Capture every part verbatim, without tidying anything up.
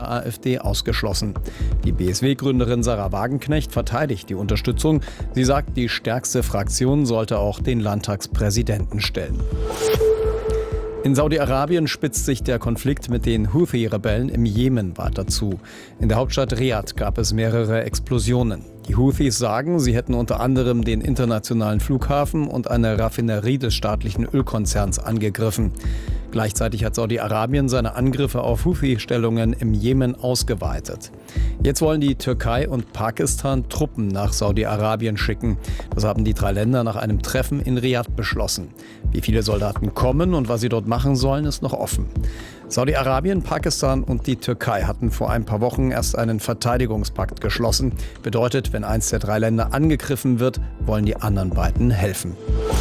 AfD ausgeschlossen. Die B S W-Gründerin Sarah Wagenknecht verteidigt die Unterstützung. Sie sagt, die stärkste Fraktion sollte auch den Landtagspräsidenten stellen. In Saudi-Arabien spitzt sich der Konflikt mit den Houthi-Rebellen im Jemen weiter zu. In der Hauptstadt Riad gab es mehrere Explosionen. Die Houthis sagen, sie hätten unter anderem den internationalen Flughafen und eine Raffinerie des staatlichen Ölkonzerns angegriffen. Gleichzeitig hat Saudi-Arabien seine Angriffe auf Houthi-Stellungen im Jemen ausgeweitet. Jetzt wollen die Türkei und Pakistan Truppen nach Saudi-Arabien schicken. Das haben die drei Länder nach einem Treffen in Riad beschlossen. Wie viele Soldaten kommen und was sie dort machen sollen, ist noch offen. Saudi-Arabien, Pakistan und die Türkei hatten vor ein paar Wochen erst einen Verteidigungspakt geschlossen. Bedeutet, wenn eins der drei Länder angegriffen wird, wollen die anderen beiden helfen.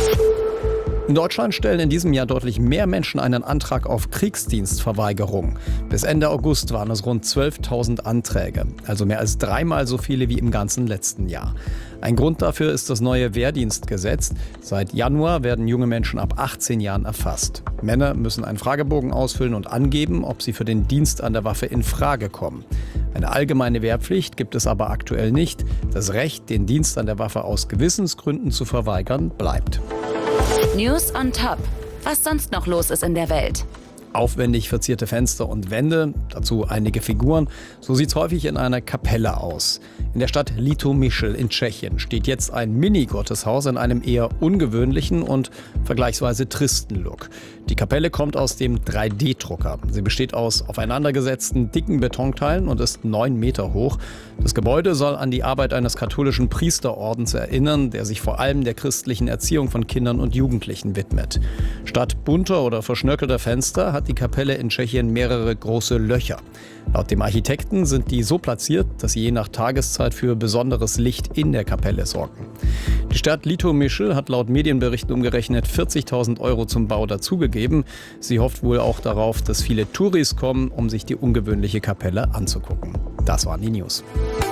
In Deutschland stellen in diesem Jahr deutlich mehr Menschen einen Antrag auf Kriegsdienstverweigerung. Bis Ende August waren es rund zwölftausend Anträge, also mehr als dreimal so viele wie im ganzen letzten Jahr. Ein Grund dafür ist das neue Wehrdienstgesetz. Seit Januar werden junge Menschen ab achtzehn Jahren erfasst. Männer müssen einen Fragebogen ausfüllen und angeben, ob sie für den Dienst an der Waffe in Frage kommen. Eine allgemeine Wehrpflicht gibt es aber aktuell nicht. Das Recht, den Dienst an der Waffe aus Gewissensgründen zu verweigern, bleibt. News on Top. Was sonst noch los ist in der Welt? Aufwendig verzierte Fenster und Wände, dazu einige Figuren. So sieht's häufig in einer Kapelle aus. In der Stadt Litoměšť in Tschechien steht jetzt ein Mini-Gotteshaus in einem eher ungewöhnlichen und vergleichsweise tristen Look. Die Kapelle kommt aus dem drei D Drucker. Sie besteht aus aufeinandergesetzten, dicken Betonteilen und ist neun Meter hoch. Das Gebäude soll an die Arbeit eines katholischen Priesterordens erinnern, der sich vor allem der christlichen Erziehung von Kindern und Jugendlichen widmet. Statt bunter oder verschnörkelter Fenster hat die Kapelle in Tschechien mehrere große Löcher. Laut dem Architekten sind die so platziert, dass sie je nach Tageszeit für besonderes Licht in der Kapelle sorgen. Die Stadt Litoměšť hat laut Medienberichten umgerechnet vierzigtausend Euro zum Bau dazugegeben. Sie hofft wohl auch darauf, dass viele Touris kommen, um sich die ungewöhnliche Kapelle anzugucken. Das waren die News.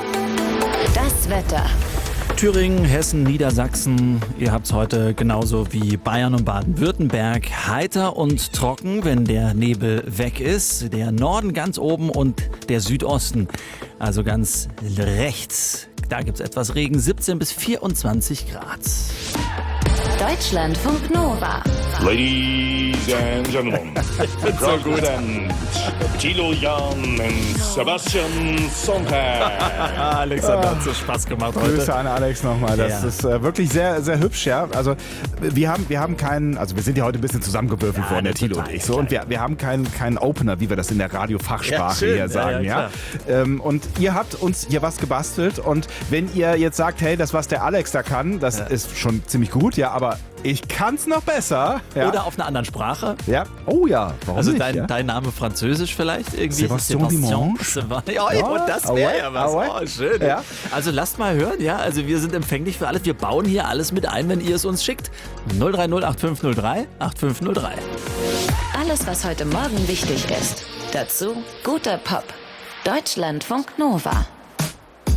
Das Wetter. Thüringen, Hessen, Niedersachsen, ihr habt's heute genauso wie Bayern und Baden-Württemberg. Heiter und trocken, wenn der Nebel weg ist. Der Norden ganz oben und der Südosten, also ganz rechts. Da gibt's etwas Regen, siebzehn bis vierundzwanzig Grad. Deutschlandfunk Nova. Ladies and gentlemen, President Thilo Jahn und Sebastian Sonntag. Alexander, hat so Spaß gemacht heute. Grüße an Alex nochmal. Das Ja. ist äh, wirklich sehr, sehr hübsch, ja. Also wir haben, wir haben keinen, also wir sind ja heute ein bisschen zusammengewürfelt Ja, worden, der Thilo total, und ich. So, und wir, wir haben keinen, keinen Opener, wie wir das in der Radiofachsprache Ja, schön. hier sagen, Ja, ja. ja, ähm, und ihr habt uns hier was gebastelt und wenn ihr jetzt sagt, hey, das, was der Alex da kann, das Ja. ist schon ziemlich gut, ja, aber ich kann's noch besser. Ja. Oder auf einer anderen Sprache. Ja. Oh ja, warum Also nicht? dein, ja? dein Name französisch vielleicht irgendwie? Sebastian Dimanche. Seba- Ja, Ja, und das wäre ah ja was. ouais, Oh, schön. Ja. Also lasst mal hören, ja. Also wir sind empfänglich für alles. Wir bauen hier alles mit ein, wenn ihr es uns schickt. null drei null acht fünf null drei acht fünf null drei. Alles, was heute Morgen wichtig ist. Dazu guter Pop. Deutschlandfunk Nova.